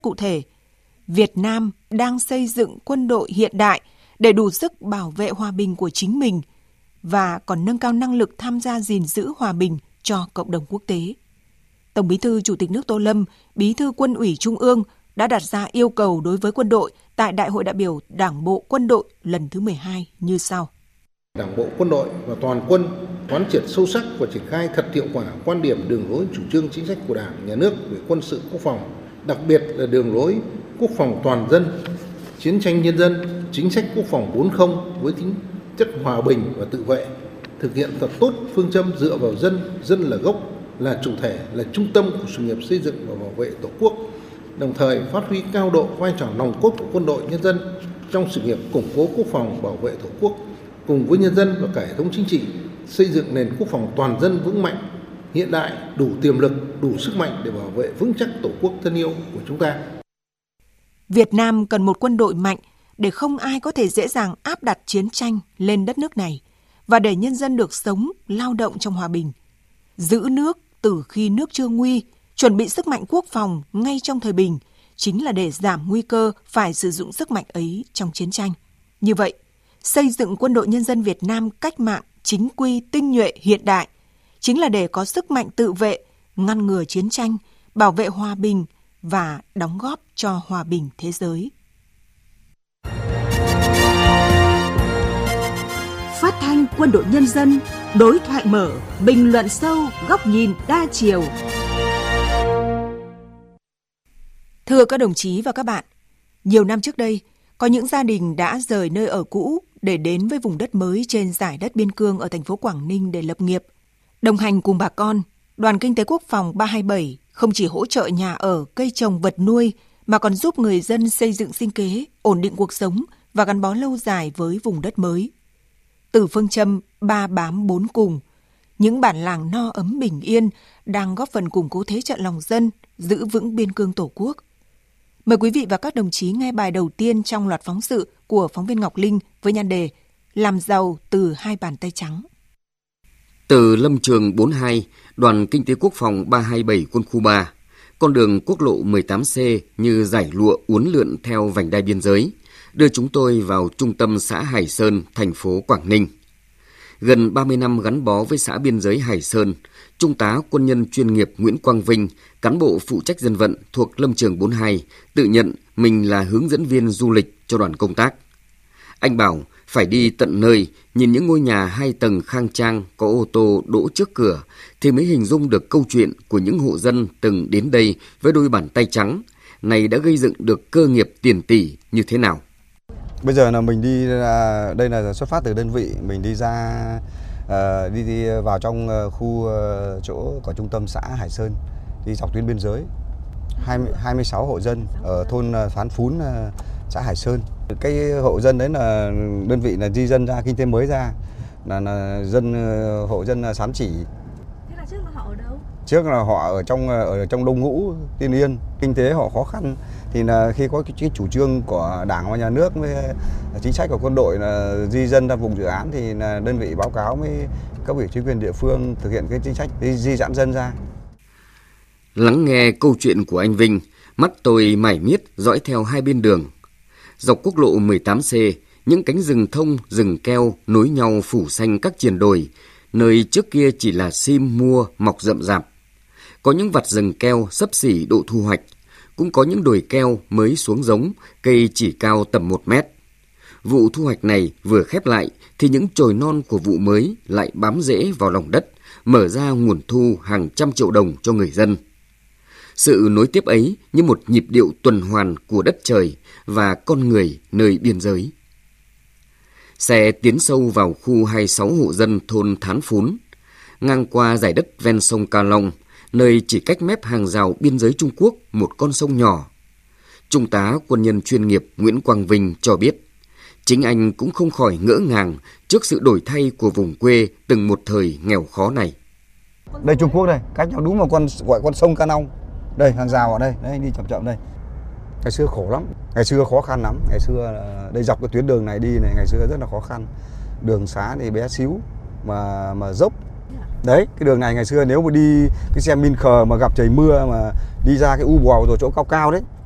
Cụ thể, Việt Nam đang xây dựng quân đội hiện đại để đủ sức bảo vệ hòa bình của chính mình và còn nâng cao năng lực tham gia gìn giữ hòa bình cho cộng đồng quốc tế. Tổng Bí thư Chủ tịch nước Tô Lâm, Bí thư Quân ủy Trung ương đã đặt ra yêu cầu đối với quân đội tại Đại hội đại biểu Đảng bộ Quân đội lần thứ 12 như sau. Đảng bộ Quân đội và toàn quân quán triệt sâu sắc và triển khai thật hiệu quả quan điểm, đường lối, chủ trương, chính sách của Đảng, Nhà nước về quân sự quốc phòng, đặc biệt là đường lối quốc phòng toàn dân, chiến tranh nhân dân, chính sách quốc phòng 4.0 với tính chất hòa bình và tự vệ, thực hiện thật tốt phương châm dựa vào dân, dân là gốc, là chủ thể, là trung tâm của sự nghiệp xây dựng và bảo vệ Tổ quốc, đồng thời phát huy cao độ vai trò nòng cốt của quân đội nhân dân trong sự nghiệp củng cố quốc phòng, bảo vệ Tổ quốc, cùng với nhân dân và cả hệ thống chính trị, xây dựng nền quốc phòng toàn dân vững mạnh, hiện đại, đủ tiềm lực, đủ sức mạnh để bảo vệ vững chắc Tổ quốc thân yêu của chúng ta. Việt Nam cần một quân đội mạnh để không ai có thể dễ dàng áp đặt chiến tranh lên đất nước này và để nhân dân được sống, lao động trong hòa bình. Giữ nước từ khi nước chưa nguy, chuẩn bị sức mạnh quốc phòng ngay trong thời bình chính là để giảm nguy cơ phải sử dụng sức mạnh ấy trong chiến tranh. Như vậy, xây dựng quân đội nhân dân Việt Nam cách mạng, chính quy, tinh nhuệ, hiện đại chính là để có sức mạnh tự vệ, ngăn ngừa chiến tranh, bảo vệ hòa bình và đóng góp cho hòa bình thế giới. Phát thanh Quân đội Nhân dân, đối thoại mở, bình luận sâu, góc nhìn đa chiều. Thưa các đồng chí và các bạn, nhiều năm trước đây, có những gia đình đã rời nơi ở cũ để đến với vùng đất mới trên dải đất biên cương ở thành phố Quảng Ninh để lập nghiệp. Đồng hành cùng bà con, Đoàn Kinh tế Quốc phòng 327 không chỉ hỗ trợ nhà ở, cây trồng, vật nuôi, mà còn giúp người dân xây dựng sinh kế, ổn định cuộc sống và gắn bó lâu dài với vùng đất mới. Từ phương châm 3 bám 4 cùng, những bản làng no ấm bình yên đang góp phần củng cố thế trận lòng dân, giữ vững biên cương Tổ quốc. Mời quý vị và các đồng chí nghe bài đầu tiên trong loạt phóng sự của phóng viên Ngọc Linh với nhan đề Làm giàu từ hai bàn tay trắng. Từ Lâm Trường 42, Đoàn Kinh tế Quốc phòng 327 Quân khu 3, con đường quốc lộ 18C như dải lụa uốn lượn theo vành đai biên giới, đưa chúng tôi vào trung tâm xã Hải Sơn, thành phố Quảng Ninh. Gần 30 năm gắn bó với xã biên giới Hải Sơn, Trung tá quân nhân chuyên nghiệp Nguyễn Quang Vinh, cán bộ phụ trách dân vận thuộc Lâm Trường 42, tự nhận mình là hướng dẫn viên du lịch cho đoàn công tác. Anh bảo phải đi tận nơi, nhìn những ngôi nhà 2 tầng khang trang có ô tô đỗ trước cửa thì mới hình dung được câu chuyện của những hộ dân từng đến đây với đôi bàn tay trắng, này đã gây dựng được cơ nghiệp tiền tỷ như thế nào. Bây giờ là mình đi, đây là xuất phát từ đơn vị, mình đi ra đi vào trong khu chỗ của trung tâm xã Hải Sơn, đi dọc tuyến biên giới. 26 hộ dân ở thôn Phán Phún, xã Hải Sơn. Cái hộ dân đấy là đơn vị là di dân ra, kinh tế mới ra, là hộ dân Sán Chỉ. Thế là trước là họ ở đâu? Trước là họ ở trong Đông Ngũ, Tiên Yên, kinh tế họ khó khăn. Thì là khi có cái chủ trương của Đảng và Nhà nước với chính sách của quân đội là di dân ra vùng dự án thì là đơn vị báo cáo với cấp ủy chính quyền địa phương thực hiện cái chính sách di dãn dân ra. Lắng nghe câu chuyện của anh Vinh, mắt tôi mải miết dõi theo hai bên đường. Dọc quốc lộ 18C, những cánh rừng thông, rừng keo nối nhau phủ xanh các triền đồi, nơi trước kia chỉ là sim mua mọc rậm rạp. Có những vặt rừng keo xấp xỉ độ thu hoạch, cũng có những đồi keo mới xuống giống, cây chỉ cao tầm 1 mét. Vụ thu hoạch này vừa khép lại thì những chồi non của vụ mới lại bám rễ vào lòng đất, mở ra nguồn thu hàng trăm triệu đồng cho người dân. Sự nối tiếp ấy như một nhịp điệu tuần hoàn của đất trời và con người nơi biên giới. Xe tiến sâu vào khu 26 hộ dân thôn Thán Phún, ngang qua dải đất ven sông Ca Long, nơi chỉ cách mép hàng rào biên giới Trung Quốc một con sông nhỏ. Trung tá quân nhân chuyên nghiệp Nguyễn Quang Vinh cho biết, chính anh cũng không khỏi ngỡ ngàng trước sự đổi thay của vùng quê từng một thời nghèo khó này. Đây Trung Quốc đây, cách nhau đúng một con sông Ca Long. Đây hàng rào ở đây, đấy đi chậm chậm đây. Ngày xưa khổ lắm, ngày xưa khó khăn lắm, ngày xưa đây dọc cái tuyến đường này đi này ngày xưa rất là khó khăn. Đường xá thì bé xíu mà dốc. Đấy, cái đường này ngày xưa nếu mà đi cái xe min khờ mà gặp trời mưa mà đi ra cái u bò rồi chỗ cao cao đấy